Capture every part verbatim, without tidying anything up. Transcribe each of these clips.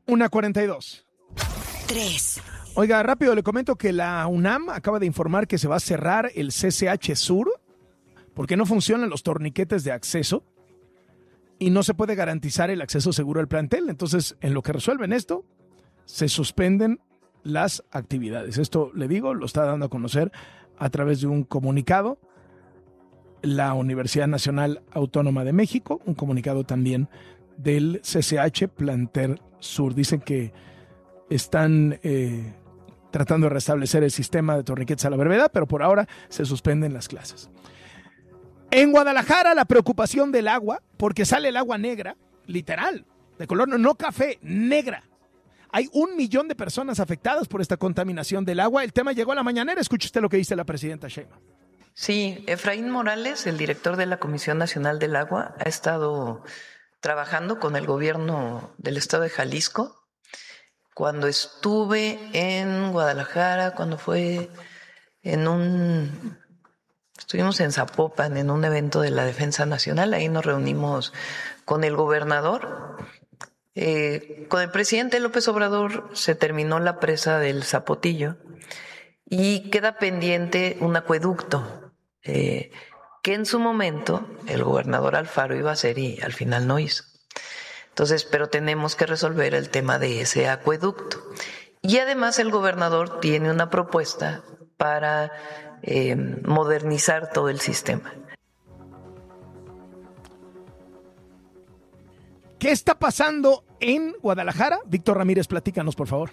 una cuarenta y dos. tres. Oiga, rápido le comento que la UNAM acaba de informar que se va a cerrar el C C H Sur porque no funcionan los torniquetes de acceso y no se puede garantizar el acceso seguro al plantel. Entonces, en lo que resuelven esto, se suspenden las actividades. Esto, le digo, lo está dando a conocer a través de un comunicado la Universidad Nacional Autónoma de México, un comunicado también del C C H Plantel Sur. Dicen que están eh, tratando de restablecer el sistema de torniquetes a la brevedad, pero por ahora se suspenden las clases. En Guadalajara, la preocupación del agua, porque sale el agua negra, literal, de color no, no café, negra. Hay un millón de personas afectadas por esta contaminación del agua. El tema llegó a la mañanera. Escuche usted lo que dice la presidenta Sheinbaum. Sí, Efraín Morales, el director de la Comisión Nacional del Agua, ha estado trabajando con el gobierno del estado de Jalisco. Cuando estuve en Guadalajara, cuando fue en un... Estuvimos en Zapopan en un evento de la Defensa Nacional, ahí nos reunimos con el gobernador. Eh, con el presidente López Obrador se terminó la presa del Zapotillo y queda pendiente un acueducto eh, que en su momento el gobernador Alfaro iba a hacer y al final no hizo. Entonces, pero tenemos que resolver el tema de ese acueducto. Y además el gobernador tiene una propuesta para eh, modernizar todo el sistema. ¿Qué está pasando en Guadalajara? Víctor Ramírez, platícanos, por favor.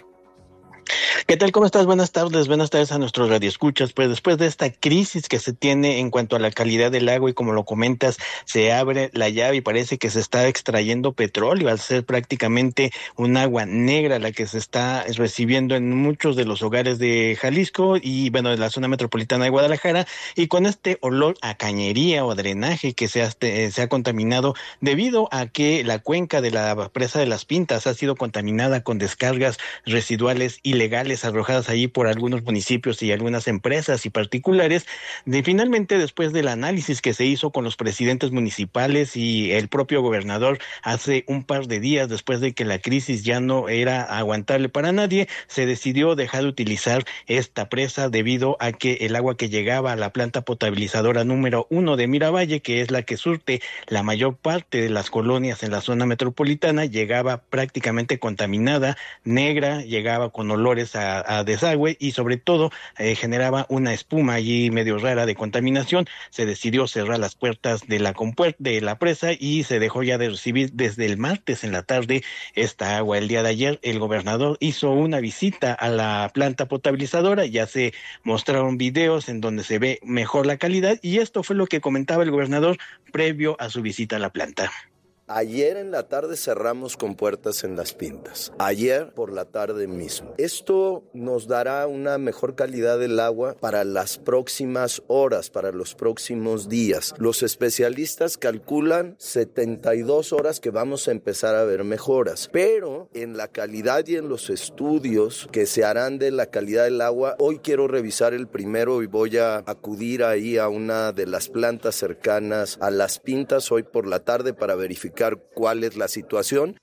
¿Qué tal? ¿Cómo estás? Buenas tardes, buenas tardes a nuestros radioescuchas. Pues después de esta crisis que se tiene en cuanto a la calidad del agua y como lo comentas, se abre la llave y parece que se está extrayendo petróleo al ser prácticamente un agua negra la que se está recibiendo en muchos de los hogares de Jalisco y bueno, de la zona metropolitana de Guadalajara, y con este olor a cañería o a drenaje que se ha, se ha contaminado debido a que la cuenca de la presa de Las Pintas ha sido contaminada con descargas residuales ilegales arrojadas allí por algunos municipios y algunas empresas y particulares. De, finalmente, después del análisis que se hizo con los presidentes municipales y el propio gobernador hace un par de días, después de que la crisis ya no era aguantable para nadie, se decidió dejar de utilizar esta presa debido a que el agua que llegaba a la planta potabilizadora número uno de Miravalle, que es la que surte la mayor parte de las colonias en la zona metropolitana, llegaba prácticamente contaminada, negra, llegaba con olores a A, a desagüe y sobre todo eh, generaba una espuma allí medio rara de contaminación. Se decidió cerrar las puertas de la compuerta de la presa y se dejó ya de recibir desde el martes en la tarde esta agua. El día de ayer el gobernador hizo una visita a la planta potabilizadora, ya se mostraron videos en donde se ve mejor la calidad y esto fue lo que comentaba el gobernador previo a su visita a la planta. Ayer en la tarde cerramos con puertas en Las Pintas. Ayer por la tarde mismo. Esto nos dará una mejor calidad del agua para las próximas horas, para los próximos días. Los especialistas calculan setenta y dos horas que vamos a empezar a ver mejoras. Pero en la calidad y en los estudios que se harán de la calidad del agua, hoy quiero revisar el primero y voy a acudir ahí a una de las plantas cercanas a Las Pintas hoy por la tarde para verificar cuál es la situación.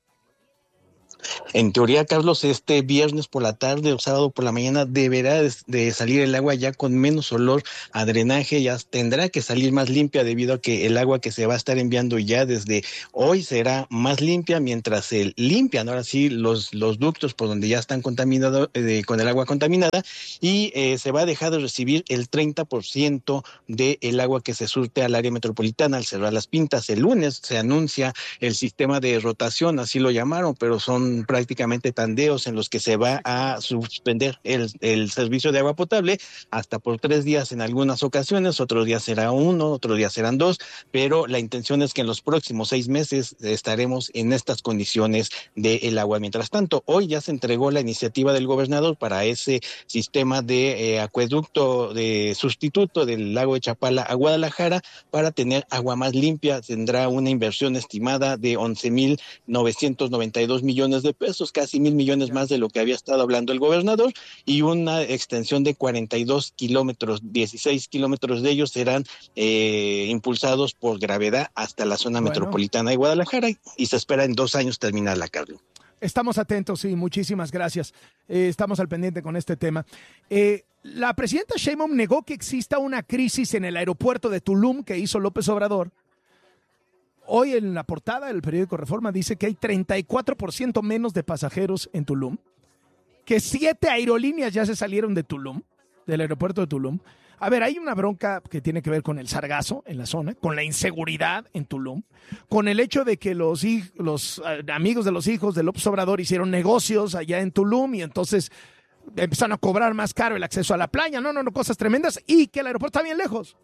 En teoría, Carlos, este viernes por la tarde o sábado por la mañana deberá de salir el agua ya con menos olor a drenaje, ya tendrá que salir más limpia debido a que el agua que se va a estar enviando ya desde hoy será más limpia mientras se limpian ahora sí los, los ductos por donde ya están contaminados eh, con el agua contaminada y eh, se va a dejar de recibir el treinta por ciento del agua que se surte al área metropolitana al cerrar Las Pintas. El lunes se anuncia el sistema de rotación, así lo llamaron, pero son prácticamente tandeos en los que se va a suspender el, el servicio de agua potable hasta por tres días en algunas ocasiones, otros días será uno, otros días serán dos, pero la intención es que en los próximos seis meses estaremos en estas condiciones del agua. Mientras tanto, hoy ya se entregó la iniciativa del gobernador para ese sistema de eh, acueducto de sustituto del lago de Chapala a Guadalajara para tener agua más limpia. Tendrá una inversión estimada de once mil novecientos noventa y dos millones de pesos, casi mil millones más de lo que había estado hablando el gobernador, y una extensión de cuarenta y dos kilómetros, dieciséis kilómetros de ellos serán eh, impulsados por gravedad hasta la zona bueno. metropolitana de Guadalajara y se espera en dos años terminarla, Carlos. Estamos atentos, sí, muchísimas gracias. Eh, estamos al pendiente con este tema. Eh, la presidenta Sheinbaum negó que exista una crisis en el aeropuerto de Tulum que hizo López Obrador. Hoy en la portada del periódico Reforma dice que hay treinta y cuatro por ciento menos de pasajeros en Tulum, que siete aerolíneas ya se salieron de Tulum, del aeropuerto de Tulum. A ver, hay una bronca que tiene que ver con el sargazo en la zona, con la inseguridad en Tulum, con el hecho de que los, los uh, amigos de los hijos de López Obrador hicieron negocios allá en Tulum y entonces empezaron a cobrar más caro el acceso a la playa. No, no, no, cosas tremendas. Y que el aeropuerto está bien lejos.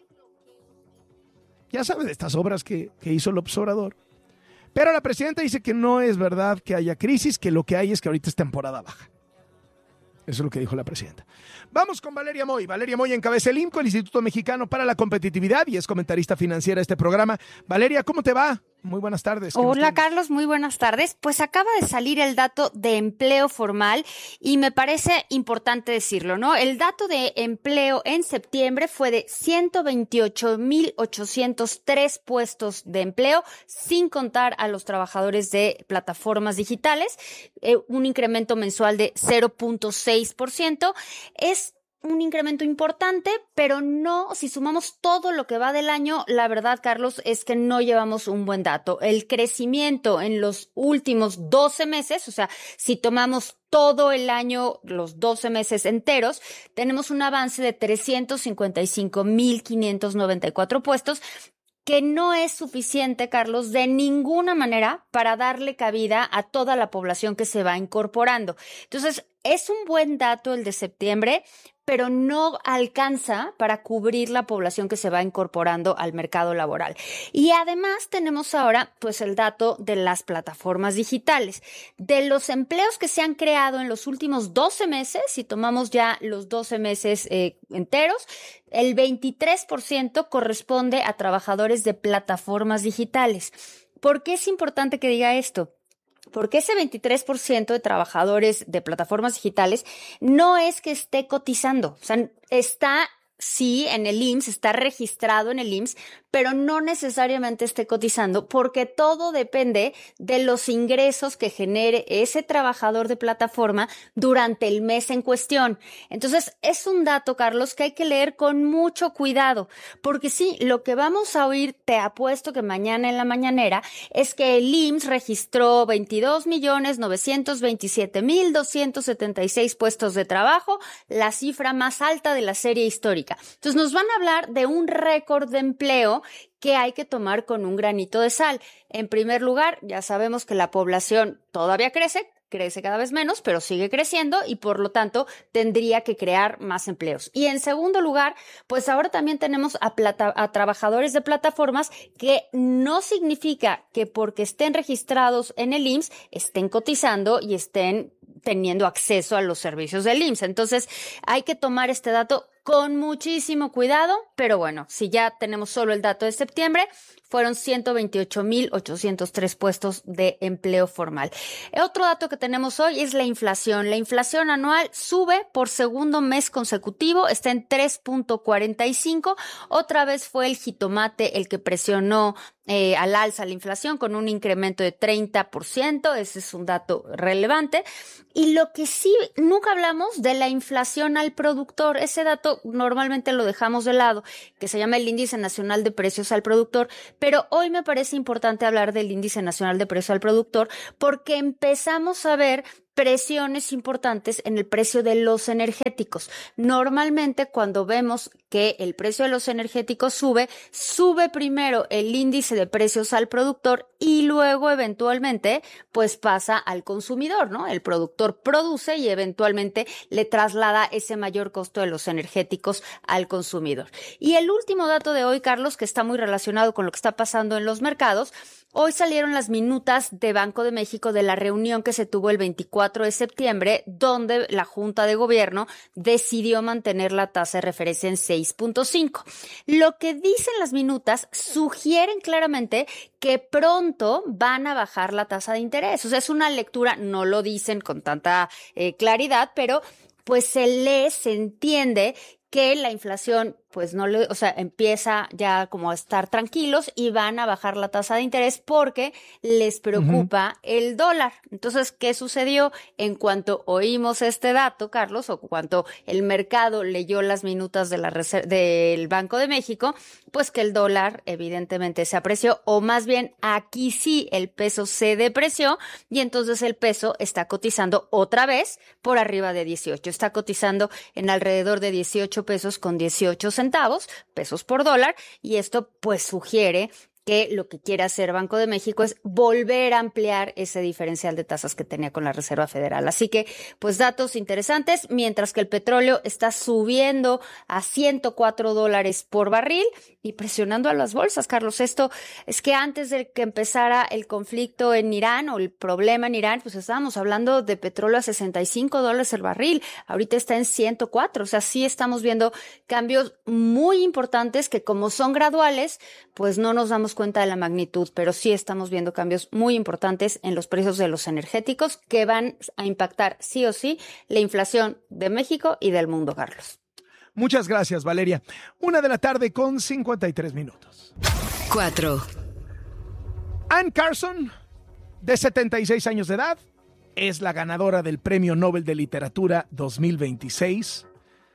Ya sabe de estas obras que, que hizo López Obrador. Pero la presidenta dice que no es verdad que haya crisis, que lo que hay es que ahorita es temporada baja. Eso es lo que dijo la presidenta. Vamos con Valeria Moy. Valeria Moy encabeza el IMCO, el Instituto Mexicano para la Competitividad, y es comentarista financiera de este programa. Valeria, ¿cómo te va? Muy buenas tardes. Hola, Carlos, muy buenas tardes. Pues acaba de salir el dato de empleo formal y me parece importante decirlo, ¿no? El dato de empleo en septiembre fue de ciento veintiocho mil ochocientos tres puestos de empleo, sin contar a los trabajadores de plataformas digitales, eh, un incremento mensual de cero punto seis por ciento. Es un incremento importante, pero no, si sumamos todo lo que va del año, la verdad, Carlos, es que no llevamos un buen dato. El crecimiento en los últimos doce meses, o sea, si tomamos todo el año, los doce meses enteros, tenemos un avance de trescientos cincuenta y cinco mil quinientos noventa y cuatro puestos, que no es suficiente, Carlos, de ninguna manera para darle cabida a toda la población que se va incorporando. Entonces, es un buen dato el de septiembre, pero no alcanza para cubrir la población que se va incorporando al mercado laboral. Y además tenemos ahora pues el dato de las plataformas digitales. De los empleos que se han creado en los últimos doce meses, si tomamos ya los doce meses eh, enteros, el veintitrés por ciento corresponde a trabajadores de plataformas digitales. ¿Por qué es importante que diga esto? Porque ese veintitrés por ciento de trabajadores de plataformas digitales no es que esté cotizando, o sea, está sí en el I M S S, está registrado en el I M S S, pero no necesariamente esté cotizando, porque todo depende de los ingresos que genere ese trabajador de plataforma durante el mes en cuestión. Entonces, es un dato, Carlos, que hay que leer con mucho cuidado, porque sí, lo que vamos a oír, te apuesto que mañana en la mañanera, es que el I M S S registró veintidós millones novecientos veintisiete mil doscientos setenta y seis puestos de trabajo, la cifra más alta de la serie histórica. Entonces nos van a hablar de un récord de empleo que hay que tomar con un granito de sal. En primer lugar, ya sabemos que la población todavía crece, crece cada vez menos, pero sigue creciendo y por lo tanto tendría que crear más empleos. Y en segundo lugar, pues ahora también tenemos a, plata, a trabajadores de plataformas, que no significa que porque estén registrados en el I M S S estén cotizando y estén teniendo acceso a los servicios del I M S S. Entonces hay que tomar este dato con muchísimo cuidado, pero bueno, si ya tenemos solo el dato de septiembre, fueron ciento veintiocho mil ochocientos tres puestos de empleo formal. Otro dato que tenemos hoy es la inflación. La inflación anual sube por segundo mes consecutivo, está en tres punto cuarenta y cinco. Otra vez fue el jitomate el que presionó eh, al alza la inflación con un incremento de treinta por ciento. Ese es un dato relevante. Y lo que sí, nunca hablamos de la inflación al productor. Ese dato normalmente lo dejamos de lado, que se llama el Índice Nacional de Precios al Productor. Pero hoy me parece importante hablar del Índice Nacional de Precios al Productor porque empezamos a ver presiones importantes en el precio de los energéticos. Normalmente cuando vemos que el precio de los energéticos sube, sube primero el índice de precios al productor y luego eventualmente pues pasa al consumidor, ¿no? El productor produce y eventualmente le traslada ese mayor costo de los energéticos al consumidor. Y el último dato de hoy, Carlos, que está muy relacionado con lo que está pasando en los mercados. Hoy salieron las minutas de Banco de México de la reunión que se tuvo el veinticuatro de septiembre, donde la Junta de Gobierno decidió mantener la tasa de referencia en seis punto cinco. Lo que dicen las minutas sugieren claramente que pronto van a bajar la tasa de interés. O sea, es una lectura, no lo dicen con tanta eh, claridad, pero pues se lee, se entiende que la inflación pues no le, o sea, empieza ya como a estar tranquilos y van a bajar la tasa de interés porque les preocupa uh-huh. el dólar. Entonces, ¿qué sucedió? En cuanto oímos este dato, Carlos, o cuanto el mercado leyó las minutas de la reser- del Banco de México, pues que el dólar evidentemente se apreció, o más bien aquí sí el peso se depreció y entonces el peso está cotizando otra vez por arriba de dieciocho. Está cotizando en alrededor de dieciocho pesos con dieciocho centavos, pesos por dólar, y esto pues sugiere que lo que quiere hacer Banco de México es volver a ampliar ese diferencial de tasas que tenía con la Reserva Federal. Así que, pues datos interesantes, mientras que el petróleo está subiendo a ciento cuatro dólares por barril y presionando a las bolsas, Carlos. Esto es que antes de que empezara el conflicto en Irán o el problema en Irán, pues estábamos hablando de petróleo a sesenta y cinco dólares el barril. Ahorita está en ciento cuatro. O sea, sí estamos viendo cambios muy importantes que, como son graduales, pues no nos damos cuenta de la magnitud, pero sí estamos viendo cambios muy importantes en los precios de los energéticos que van a impactar sí o sí la inflación de México y del mundo, Carlos. Muchas gracias, Valeria. Una de la tarde con cincuenta y tres minutos. Cuatro. Anne Carson, de setenta y seis años de edad, es la ganadora del Premio Nobel de Literatura dos mil veintiséis.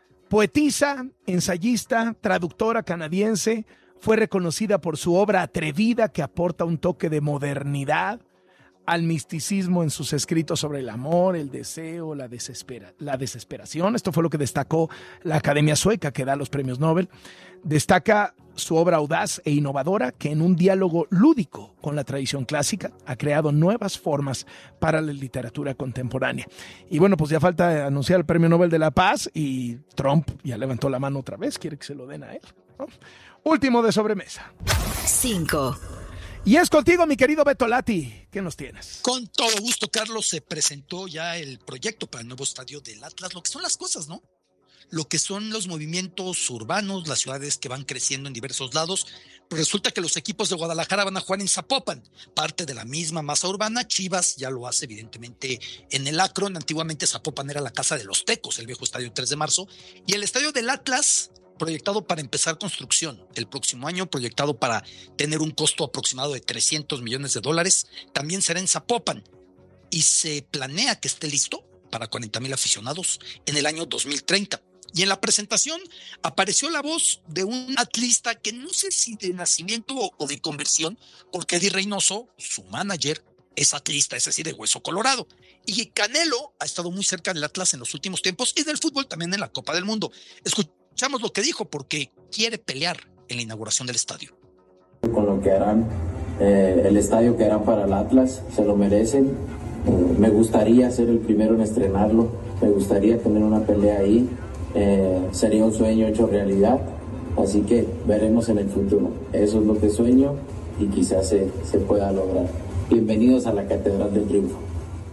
Poetisa, ensayista, traductora canadiense, fue reconocida por su obra atrevida que aporta un toque de modernidad al misticismo en sus escritos sobre el amor, el deseo, la, desespera, la desesperación. Esto fue lo que destacó la Academia Sueca, que da los premios Nobel. Destaca su obra audaz e innovadora, que en un diálogo lúdico con la tradición clásica ha creado nuevas formas para la literatura contemporánea. Y bueno, pues ya falta anunciar el Premio Nobel de la Paz y Trump ya levantó la mano otra vez, quiere que se lo den a él, ¿no? Último de sobremesa. Cinco. Y es contigo, mi querido Beto Lati. ¿Qué nos tienes? Con todo gusto, Carlos. Se presentó ya el proyecto para el nuevo estadio del Atlas. Lo que son las cosas, ¿no? Lo que son los movimientos urbanos, las ciudades que van creciendo en diversos lados. Pues resulta que los equipos de Guadalajara van a jugar en Zapopan, parte de la misma masa urbana. Chivas ya lo hace evidentemente en el Akron. Antiguamente Zapopan era la casa de los Tecos, el viejo estadio tres de marzo. Y el estadio del Atlas, proyectado para empezar construcción el próximo año, proyectado para tener un costo aproximado de trescientos millones de dólares, también será en Zapopan y se planea que esté listo para cuarenta mil aficionados en el año dos mil treinta. Y en la presentación apareció la voz de un atlista que no sé si de nacimiento o de conversión, porque Eddie Reynoso, su manager, es atlista, es decir, de hueso colorado. Y Canelo ha estado muy cerca del Atlas en los últimos tiempos y del fútbol también en la Copa del Mundo. Escuchamos lo que dijo porque quiere pelear en la inauguración del estadio. Con lo que harán, eh, el estadio que harán para el Atlas, se lo merecen. Eh, me gustaría ser el primero en estrenarlo, me gustaría tener una pelea ahí. Eh, sería un sueño hecho realidad, así que veremos en el futuro. Eso es lo que sueño y quizás se, se pueda lograr. Bienvenidos a la Catedral del Triunfo.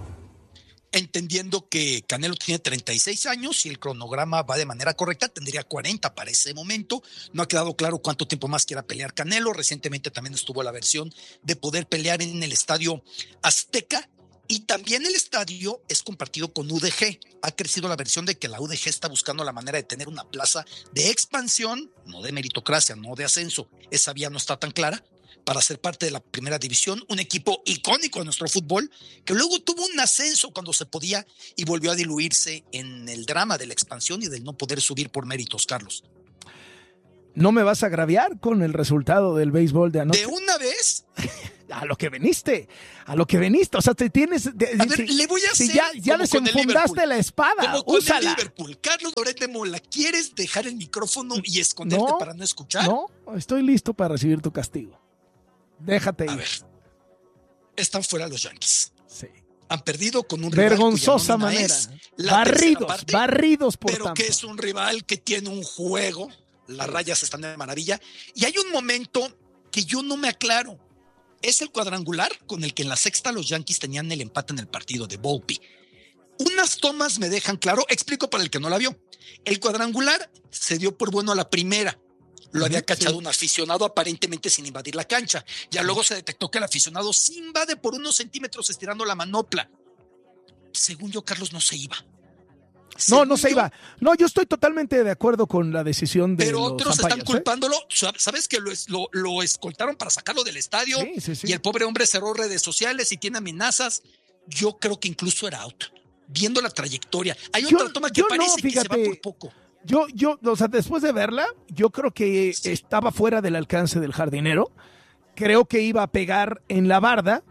Entendiendo que Canelo tiene treinta y seis años y el cronograma va de manera correcta, tendría cuarenta para ese momento. No ha quedado claro cuánto tiempo más quiera pelear Canelo. Recientemente también estuvo la versión de poder pelear en el Estadio Azteca. Y también el estadio es compartido con U D G. Ha crecido la versión de que la U D G está buscando la manera de tener una plaza de expansión, no de meritocracia, no de ascenso. Esa vía no está tan clara para ser parte de la primera división, un equipo icónico de nuestro fútbol, que luego tuvo un ascenso cuando se podía y volvió a diluirse en el drama de la expansión y del no poder subir por méritos, Carlos. ¿No me vas a agraviar con el resultado del béisbol de anoche? ¿De una vez? A lo que veniste, a lo que veniste, o sea, te tienes... De, a ver, si, le voy a hacer si ya, ya desenfundaste la espada, como con úsala. El Liverpool. Carlos Loret de Mola, ¿quieres dejar el micrófono y esconderte no, para no escuchar? No, estoy listo para recibir tu castigo. Déjate ir. A ver, están fuera los Yankees. Sí. Han perdido con un vergonzosa rival manera. Barridos, parte, barridos por Pero tanto. que es un rival que tiene un juego, las rayas están de maravilla. Y hay un momento que yo no me aclaro. Es el cuadrangular con el que en la sexta los Yankees tenían el empate en el partido de Volpe. Unas tomas me dejan claro, explico para el que no la vio. El cuadrangular se dio por bueno a la primera. Lo había cachado sí. un aficionado aparentemente sin invadir la cancha. Ya luego se detectó que el aficionado sí invade por unos centímetros estirando la manopla. Según yo, Carlos no se iba. No, no se iba. No, yo estoy totalmente de acuerdo con la decisión de Pero los otros umpires, están culpándolo. ¿eh? ¿Sabes que lo, lo, lo escoltaron para sacarlo del estadio? Sí, sí, sí. Y el pobre hombre cerró redes sociales y tiene amenazas. Yo creo que incluso era out. Viendo la trayectoria. Hay Yo- otra toma que yo no, parece que se va fíjate. por poco. Yo, yo, o sea, después de verla, yo creo que Sí. estaba fuera del alcance del jardinero. Creo que iba a pegar en la barda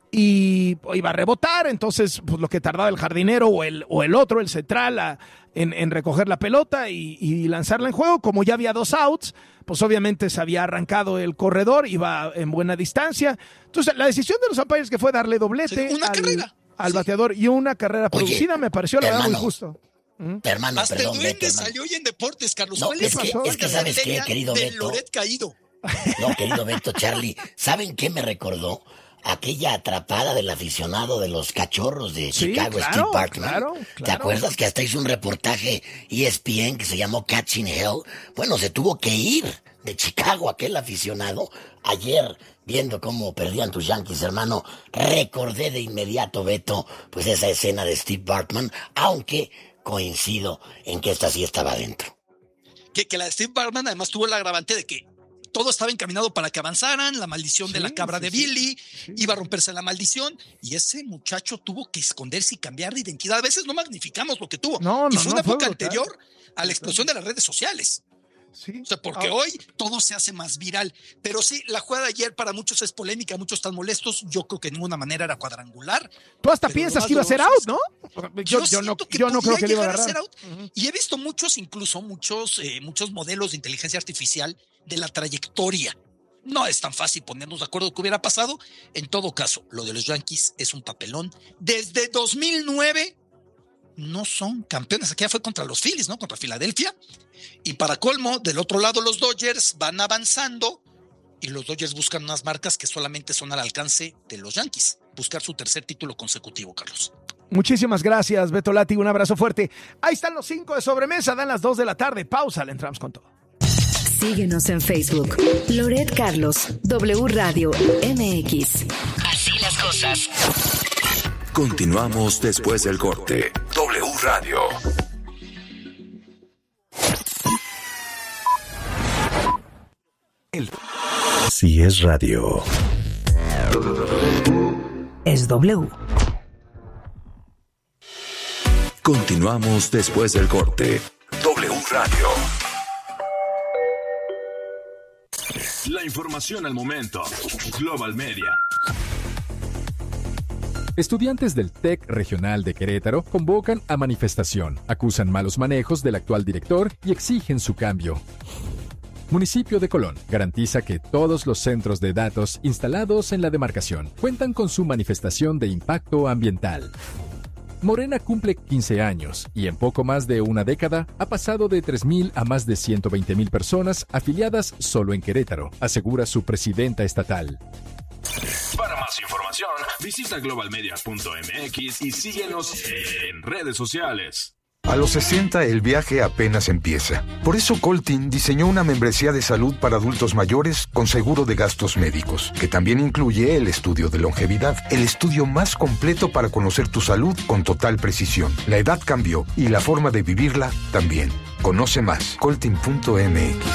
y iba a rebotar. Entonces, pues lo que tardaba el jardinero o el, o el otro, el central, a- en, en recoger la pelota y, y lanzarla en juego. Como ya había dos outs, pues obviamente se había arrancado el corredor, iba en buena distancia. Entonces, la decisión de los umpires que fue darle doblete Sí, una al, carrera. al Sí. bateador y una carrera Oye, producida me pareció la verdad muy hermano. justo. Hermano, Hasta perdón, el Beto, duende hermano. salió hoy en Deportes, Carlos. No, ¿Cuál es que- la es que ¿sabes qué, estrategia querido del Beto? Loret caído? No, querido Beto, Charlie, ¿saben qué me recordó? Aquella atrapada del aficionado de los Cachorros de Sí, Chicago, claro, Steve Bartman. claro, ¿Te claro. acuerdas que hasta hizo un reportaje E S P N que se llamó Catching Hell? Bueno, se tuvo que ir de Chicago aquel aficionado. Ayer, viendo cómo perdían tus Yankees, hermano, recordé de inmediato, Beto, pues esa escena de Steve Bartman, aunque coincido en que esta sí estaba adentro. Que, que la de Steve Bartman además tuvo el agravante de que todo estaba encaminado para que avanzaran, la maldición de Sí, la cabra sí, de sí. Billy, Sí. iba a romperse la maldición, y ese muchacho tuvo que esconderse y cambiar de identidad. A veces no magnificamos lo que tuvo. No, y no, fue no, una fue época brutal. anterior a la explosión de las redes sociales. Sí. O sea, porque Ah, hoy todo se hace más viral. Pero sí, la jugada de ayer para muchos es polémica, muchos están molestos. Yo creo que de ninguna manera era cuadrangular. Tú hasta Pero piensas lo que iba a más ser doloroso out, ¿no? Yo, yo no, siento que yo no creo podía que le iba a llegar agarrar. ser out. Y he visto muchos, incluso muchos, eh, muchos modelos de inteligencia artificial de la trayectoria. No es tan fácil ponernos de acuerdo qué hubiera pasado. En todo caso, lo de los Yankees es un papelón. Desde dos mil nueve no son campeones. Aquella fue contra los Phillies, ¿no? Contra Filadelfia. Y para colmo, del otro lado los Dodgers van avanzando y los Dodgers buscan unas marcas que solamente son al alcance de los Yankees. Buscar su tercer título consecutivo, Carlos. Muchísimas gracias, Beto Lati. Un abrazo fuerte. Ahí están los cinco de sobremesa. Dan las dos de la tarde. Pausa. Le entramos con todo. Síguenos en Facebook. Loret Carlos, W Radio M X. Así las cosas. Continuamos después del corte. W Radio. El... Si es radio. Es W. Continuamos después del corte. W Radio. La información al momento. Global Media. Estudiantes del TEC Regional de Querétaro convocan a manifestación, acusan malos manejos del actual director y exigen su cambio. Municipio de Colón garantiza que todos los centros de datos instalados en la demarcación cuentan con su manifestación de impacto ambiental. Morena cumple quince años y en poco más de una década ha pasado de tres mil a más de ciento veinte mil personas afiliadas solo en Querétaro, asegura su presidenta estatal. Para más información, visita global media punto m x y síguenos en redes sociales. A los sesenta el viaje apenas empieza. Por eso Coltin diseñó una membresía de salud para adultos mayores con seguro de gastos médicos, que también incluye el estudio de longevidad, el estudio más completo para conocer tu salud con total precisión. La edad cambió y la forma de vivirla también. Conoce más, coltin punto m x.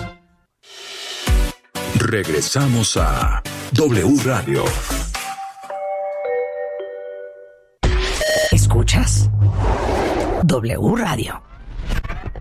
Regresamos a W Radio. ¿Escuchas? W Radio.